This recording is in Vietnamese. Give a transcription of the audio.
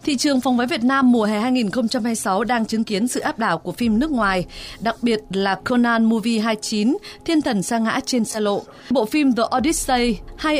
Thị trường phòng vé Việt Nam mùa hè 2026 đang chứng kiến sự áp đảo của phim nước ngoài, đặc biệt là Conan Movie 29, Thiên thần sa ngã trên xa lộ, bộ phim The Odyssey hay